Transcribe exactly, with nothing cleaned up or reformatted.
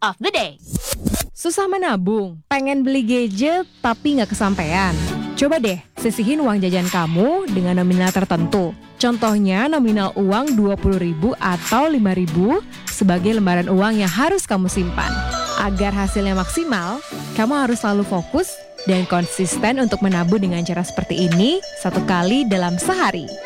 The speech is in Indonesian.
of the day. Susah menabung, pengen beli gadget tapi nggak kesampaian. Coba deh, sisihin uang jajan kamu dengan nominal tertentu. Contohnya nominal uang dua puluh ribu atau lima ribu sebagai lembaran uang yang harus kamu simpan. Agar hasilnya maksimal, kamu harus selalu fokus dan konsisten untuk menabung dengan cara seperti ini satu kali dalam sehari.